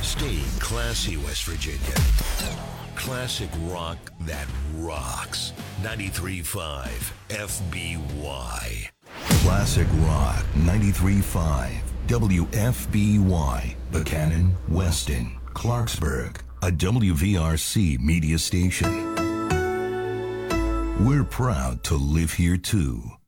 Stay classy, West Virginia. Classic rock that rocks. 93.5 FBY. Classic Rock 93.5 WFBY. Buchanan, Weston, Clarksburg. A WVRC media station. We're proud to live here too.